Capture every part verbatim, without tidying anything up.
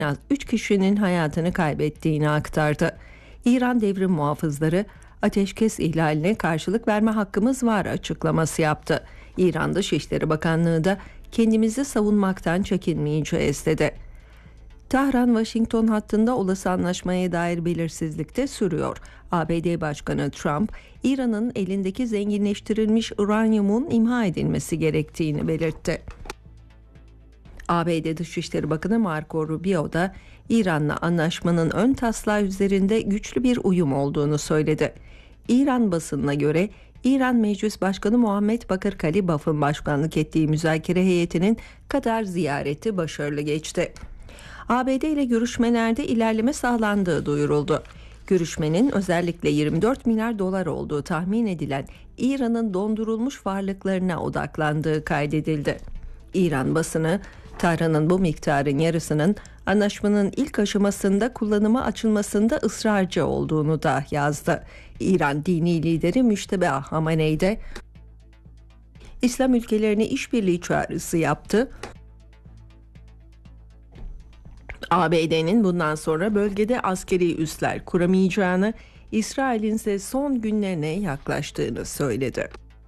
az üç kişinin hayatını kaybettiğini aktardı. İran devrim muhafızları ateşkes ihlaline karşılık verme hakkımız var açıklaması yaptı. İran Dışişleri Bakanlığı da kendimizi savunmaktan çekinmeyeceğiz dedi. Tahran-Washington hattında olası anlaşmaya dair belirsizlik de sürüyor. A B D Başkanı Trump, İran'ın elindeki zenginleştirilmiş uranyumun imha edilmesi gerektiğini belirtti. A B D Dışişleri Bakanı Marco Rubio da İran'la anlaşmanın ön taslağı üzerinde güçlü bir uyum olduğunu söyledi. İran basınına göre İran Meclis Başkanı Muhammed Bakır Kalibaf'ın başkanlık ettiği müzakere heyetinin Katar ziyareti başarılı geçti. A B D ile görüşmelerde ilerleme sağlandığı duyuruldu. Görüşmenin özellikle yirmi dört milyar dolar olduğu tahmin edilen İran'ın dondurulmuş varlıklarına odaklandığı kaydedildi. İran basını, Tahran'ın bu miktarın yarısının anlaşmanın ilk aşamasında kullanıma açılmasında ısrarcı olduğunu da yazdı. İran dini lideri Müşteba Hamenei de İslam ülkelerine işbirliği çağrısı yaptı. A B D'nin bundan sonra bölgede askeri üsler kuramayacağını, İsrail'in ise son günlerine yaklaştığını söyledi.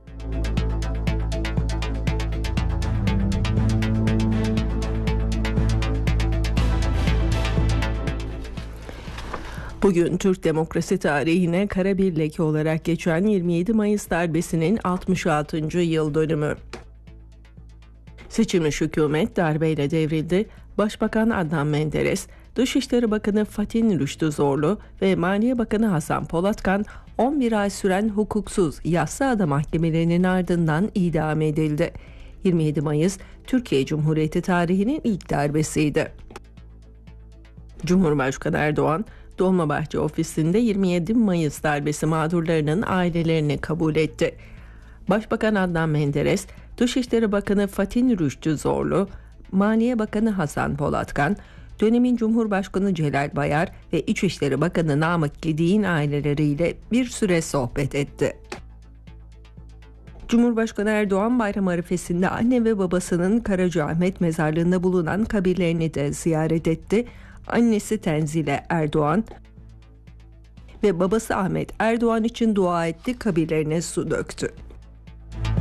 Bugün Türk demokrasi tarihine kara bir leke olarak geçen yirmi yedi Mayıs darbesinin altmış altıncı yıl dönümü. Seçilmiş hükümet darbeyle devrildi. Başbakan Adnan Menderes, Dışişleri Bakanı Fatih Rüştü Zorlu ve Maliye Bakanı Hasan Polatkan on bir ay süren hukuksuz yassıada mahkemelerinin ardından idam edildi. yirmi yedi Mayıs Türkiye Cumhuriyeti tarihinin ilk darbesiydi. Cumhurbaşkanı Erdoğan, Dolmabahçe ofisinde yirmi yedi Mayıs darbesi mağdurlarının ailelerini kabul etti. Başbakan Adnan Menderes, Dışişleri Bakanı Fatih Rüştü Zorlu, Maliye Bakanı Hasan Polatkan, dönemin Cumhurbaşkanı Celal Bayar ve İçişleri Bakanı Namık Gedik'in aileleriyle bir süre sohbet etti. Cumhurbaşkanı Erdoğan bayram arifesinde anne ve babasının Karacaahmet mezarlığında bulunan kabirlerini de ziyaret etti. Annesi Tenzile Erdoğan ve babası Ahmet Erdoğan için dua etti, kabirlerine su döktü.